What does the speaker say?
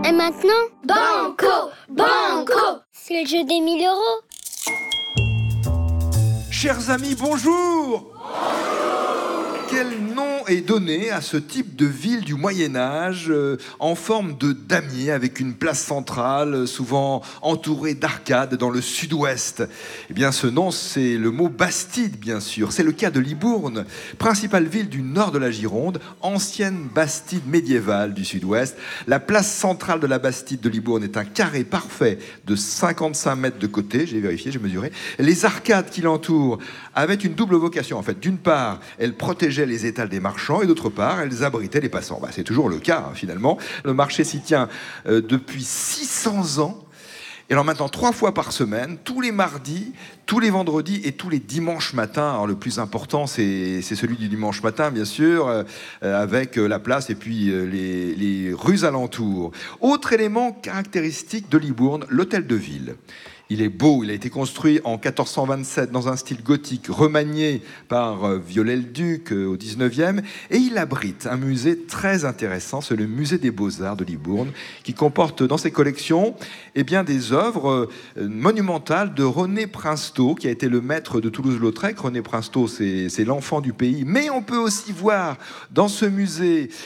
Et maintenant, Banco, banco. c'est le jeu des 1000 euros. Chers amis, bonjour. Quel nom est donné à ce type de ville du Moyen-Âge en forme de damier avec une place centrale souvent entourée d'arcades dans le sud-ouest? Eh bien, ce nom, c'est le mot Bastide, bien sûr. C'est le cas de Libourne, principale ville du nord de la Gironde, ancienne Bastide médiévale du sud-ouest. La place centrale de la Bastide de Libourne est un carré parfait de 55 mètres de côté. J'ai vérifié, j'ai mesuré. Les arcades qui l'entourent avaient une double vocation, en fait. D'une part, elles protégeaient les étals des marchands et d'autre part, elles abritaient les passants. C'est toujours le cas, finalement. Le marché s'y tient depuis 600 ans. Et alors maintenant, 3 fois par semaine, tous les mardis, tous les vendredis et tous les dimanches matins. Alors le plus important, c'est celui du dimanche matin, bien sûr, avec la place et puis les rues alentours. Autre élément caractéristique de Libourne, l'hôtel de ville. Il est beau, il a été construit en 1427 dans un style gothique remanié par Viollet-le-Duc au 19e et il abrite un musée très intéressant, c'est le musée des Beaux-Arts de Libourne qui comporte dans ses collections des œuvres monumentales de René Princeteau qui a été le maître de Toulouse-Lautrec. René Princeteau, c'est l'enfant du pays, mais on peut aussi voir dans ce musée